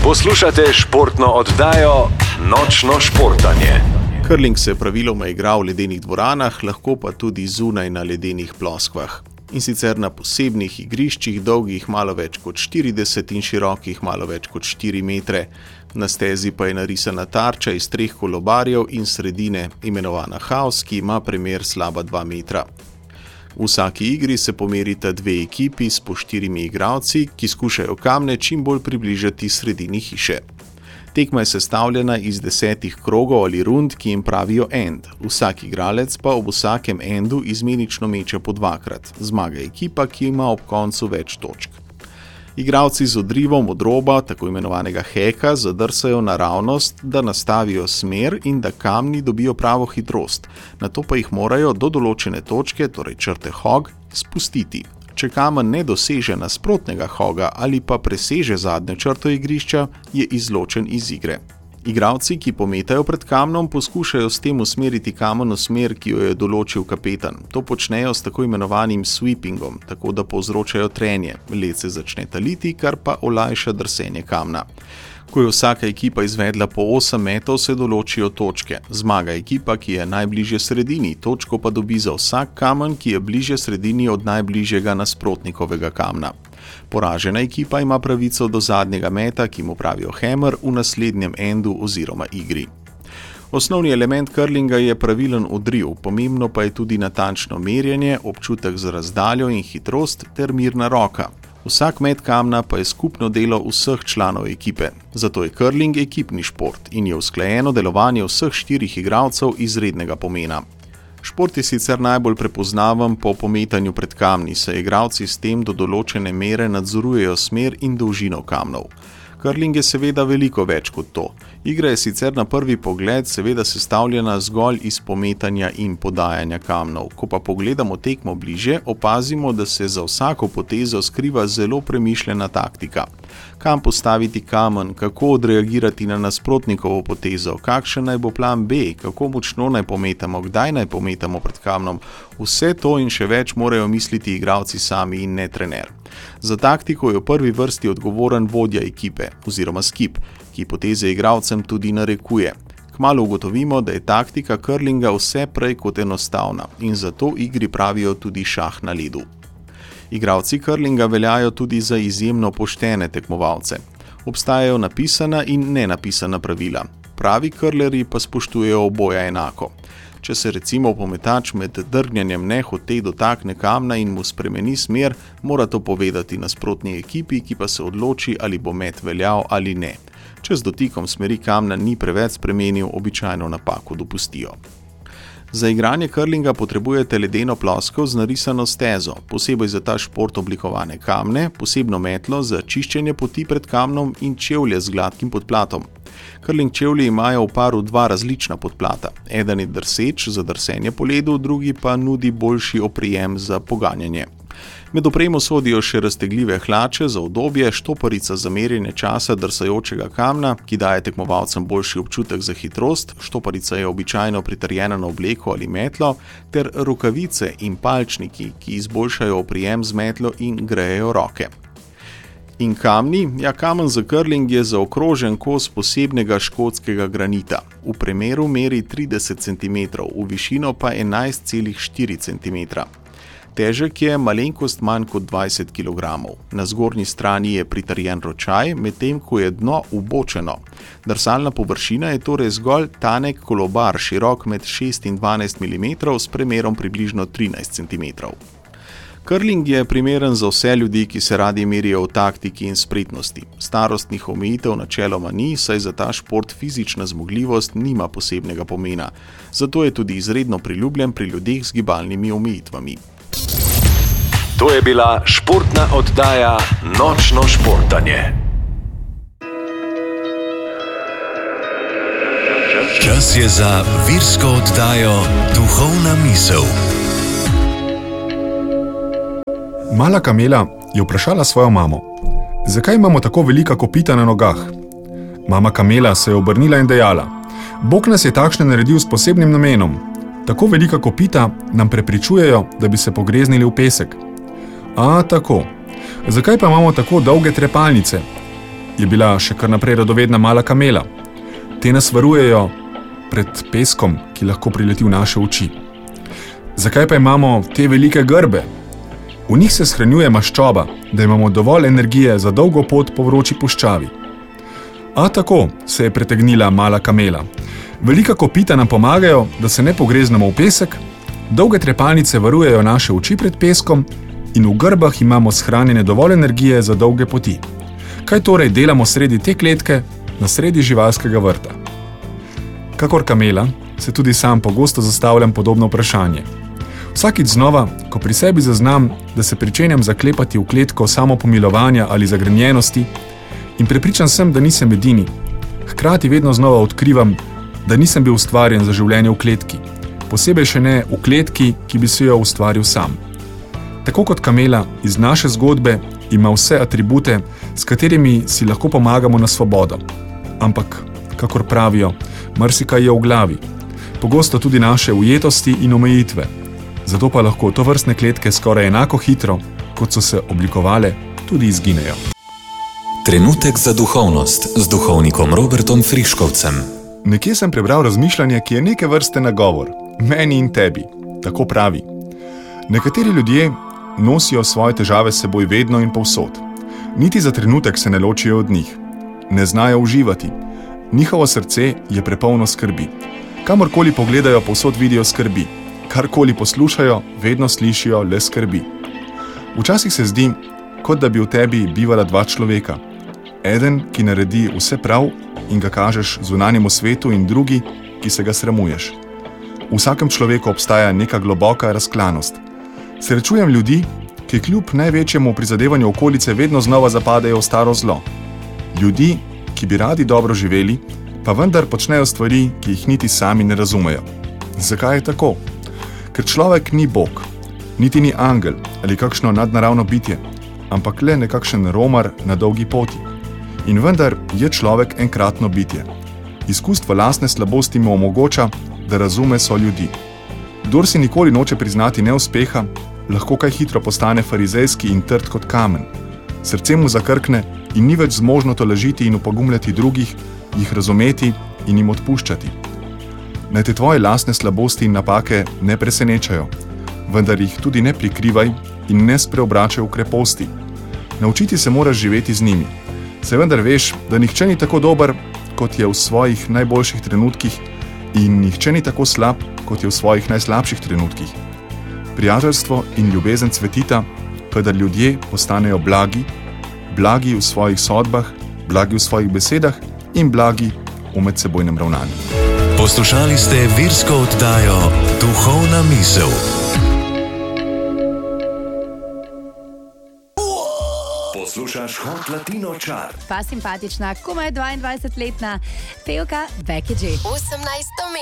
Poslušate športno oddajo Nočno športanje. Curling se praviloma igra v ledenih dvoranah, lahko pa tudi zunaj na ledenih ploskvah. In sicer na posebnih igriščih, dolgih malo več kot 40 in širokih malo več kot 4 metre. Na stezi pa je narisana tarča iz 3 kolobarjev in sredine, imenovana haos, ki ima premer slaba 2 metra. V vsaki igri se pomerita 2 ekipi s po 4 igralci, ki skušajo kamne čim bolj približati sredini hiše. Tekma je sestavljena iz 10 krogov ali rund, ki jim pravijo end. Vsak igralec pa ob vsakem endu izmenično meče po 2-krat. Zmaga ekipa, ki ima ob koncu več točk. Igralci z odrivom od roba, tako imenovanega heka, zadrsajo naravnost, da nastavijo smer in da kamni dobijo pravo hitrost. Nato pa jih morajo do določene točke, torej črte hog, spustiti. Če kamen ne doseže nasprotnega hoga ali pa preseže zadnjo črto igrišča, je izločen iz igre. Igralci, ki pometajo pred kamnom, poskušajo s tem usmeriti kamen v smer, ki jo je določil kapetan. To počnejo s tako imenovanim sweepingom, tako da povzročajo trenje. Led se začne taliti, kar pa olajša drsenje kamna. Ko je vsaka ekipa izvedla po 8 metov, se določijo točke. Zmaga ekipa, ki je najbližje sredini, točko pa dobi za vsak kamen, ki je bližje sredini od najbližjega nasprotnikovega kamna. Poražena ekipa ima pravico do zadnjega meta, ki mu pravijo hammer, v naslednjem endu oziroma igri. Osnovni element curlinga je pravilen odriv, pomembno pa je tudi natančno merjenje, občutek za razdaljo in hitrost ter mirna roka. Vsak met kamna pa je skupno delo vseh članov ekipe. Zato je curling ekipni šport in je usklajeno delovanje vseh 4 igralcev izrednega pomena. Šport je sicer najbolj prepoznaven po pometanju pred kamni, saj igralci s tem do določene mere nadzorujejo smer in dolžino kamnov. Curling je seveda veliko več kot to. Igra je sicer na prvi pogled seveda sestavljena zgolj iz pometanja in podajanja kamnov. Ko pa pogledamo tekmo bliže, opazimo, da se za vsako potezo skriva zelo premišljena taktika. Kam postaviti kamen, kako odreagirati na nasprotnikovo potezo, kakšen naj bo plan B, kako močno naj pometamo, kdaj naj pometamo pred kamnom. Vse to in še več morajo misliti igralci sami in ne trener. Za taktiko je v prvi vrsti odgovoren vodja ekipe oziroma skip, ki poteze igralcem tudi narekuje. Kmalu ugotovimo, da je taktika curlinga vse prej kot enostavna in zato igri pravijo tudi šah na ledu. Igralci curlinga veljajo tudi za izjemno poštene tekmovalce. Obstajajo napisana in nenapisana pravila. Pravi curlerji pa spoštujejo oboja enako. Če se recimo pometač med drgnjanjem nehote dotakne kamna in mu spremeni smer, mora to povedati nasprotni ekipi, ki pa se odloči, ali bo met veljal ali ne. Če z dotikom smeri kamna ni preveč spremenil, običajno napako dopustijo. Za igranje curlinga potrebujete ledeno ploskev z narisano stezo, posebej za ta šport oblikovane kamne, posebno metlo za čiščenje poti pred kamnom in čevlje z gladkim podplatom. Curling čevlji imajo v paru 2 različna podplata. Eden je drseč za drsenje po ledu, drugi pa nudi boljši oprijem za poganjanje. Med opremo sodijo še raztegljive hlače za udobje, štoparica za merjenje časa drsajočega kamna, ki daje tekmovalcem boljši občutek za hitrost, štoparica je običajno pritrjena na obleko ali metlo, ter rokavice in palčniki, ki izboljšajo oprijem z metlo in grejejo roke. In kamni? Ja, kamen za curling je zaokrožen kos posebnega škotskega granita. V premeru meri 30 cm, v višino pa 11,4 cm. Težek je malenkost manj kot 20 kg. Na zgornji strani je pritrjen ročaj, medtem ko je dno ubočeno. Drsalna površina je torej zgolj tanek kolobar, širok med 6 in 12 mm s premerom približno 13 cm. Curling je primeren za vse ljudi, ki se radi merijo v taktiki in spretnosti. Starostnih omejitev načeloma ni, saj za ta šport fizična zmogljivost nima posebnega pomena. Zato je tudi izredno priljubljen pri ljudeh z gibalnimi omejitvami. To je bila športna oddaja Nočno športanje. Čas je za virsko oddajo Duhovna misel. Mala kamela je vprašala svojo mamo, zakaj imamo tako velika kopita na nogah? Mama kamela se je obrnila in dejala, Bog nas je takšne naredil s posebnim namenom. Tako velika kopita nam prepričujejo, da bi se pogreznili v pesek. A, tako. Zakaj pa imamo tako dolge trepalnice? je bila še kar naprej radovedna mala kamela. Te nas varujejo pred peskom, ki lahko prileti v naše oči. Zakaj pa imamo te velike grbe? V njih se shranjuje maščoba, da imamo dovolj energije za dolgo pot po vroči puščavi. A tako se je pretegnila mala kamela. Velika kopita nam pomagajo, da se ne pogreznemo v pesek, dolge trepalnice varujejo naše oči pred peskom in v grbah imamo shranjene dovolj energije za dolge poti. Kaj torej delamo sredi te kletke, na sredi živalskega vrta? Kakor kamela, se tudi sam pogosto zastavljam podobno vprašanje. Vsakič znova, ko pri sebi zaznam, da se pričenjam zaklepati v kletko samopomilovanja ali zagrenjenosti in prepričan sem, da nisem edini, hkrati vedno znova odkrivam, da nisem bil ustvarjen za življenje v kletki, posebej še ne v kletki, ki bi si jo ustvaril sam. Tako kot kamela iz naše zgodbe ima vse atribute, s katerimi si lahko pomagamo na svobodo. Ampak, kakor pravijo, marsikaj je v glavi, pogosto tudi naše ujetosti in omejitve. Zato pa lahko tovrstne kletke skoraj enako hitro, kot so se oblikovale, tudi izginejo. Trenutek za duhovnost z duhovnikom Robertom Friškovcem. Nekje sem prebral razmišljanje, ki je neke vrste nagovor, meni in tebi. Tako pravi. Nekateri ljudje nosijo svoje težave s seboj vedno in povsod. Niti za trenutek se ne ločijo od njih. Ne znajo uživati. Njihovo srce je prepolno skrbi. Kamorkoli pogledajo, povsod vidijo skrbi. Karkoli poslušajo, vedno slišijo le skrbi. Včasih se zdi, kot da bi v tebi bivala dva človeka. Eden, ki naredi vse prav in ga kažeš zunanjemu svetu, in drugi, ki se ga sramuješ. V vsakem človeku obstaja neka globoka razklanost. Srečujem ljudi, ki kljub največjemu prizadevanju okolice vedno znova zapadejo v staro zlo. Ljudi, ki bi radi dobro živeli, pa vendar počnejo stvari, ki jih niti sami ne razumejo. Zakaj je tako? Ker človek ni Bog, niti ni angel ali kakšno nadnaravno bitje, ampak le nekakšen romar na dolgi poti. In vendar je človek enkratno bitje. Izkustvo lastne slabosti mu omogoča, da razume soljudi. Kdor si nikoli noče priznati neuspeha, lahko kaj hitro postane farizejski in trd kot kamen. Srce mu zakrkne in ni več zmožno tolažiti in opogumljati drugih, jih razumeti in jim odpuščati. Naj te tvoje lastne slabosti in napake ne presenečajo, vendar jih tudi ne prikrivaj in ne spreobračaj v kreposti. Naučiti se moraš živeti z njimi. Se vendar veš, da nihče ni tako dober, kot je v svojih najboljših trenutkih, in nihče ni tako slab, kot je v svojih najslabših trenutkih. Prijateljstvo in ljubezen cvetita, kadar ljudje postanejo blagi, blagi v svojih sodbah, blagi v svojih besedah in blagi v medsebojnem ravnanju. Poslušali ste virsko oddajo Duhovna misel. Poslušaš Hot Latino Chart. Pa simpatična, komaj 22-letna pevka Becky G. 18.